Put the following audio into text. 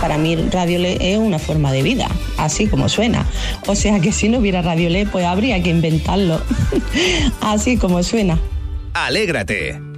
para mí Radiolé es una forma de vida, así como suena. O sea que si no hubiera Radiolé, pues habría que inventarlo, así como suena. Alégrate